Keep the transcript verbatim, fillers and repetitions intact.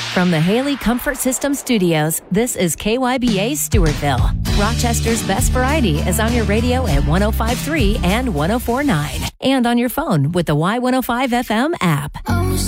From the Haley Comfort System Studios, this is K Y B A Stewartville. Rochester's best variety is on your radio at one oh five point three and one oh four point nine. And on your phone with the Y one oh five F M app. Oh,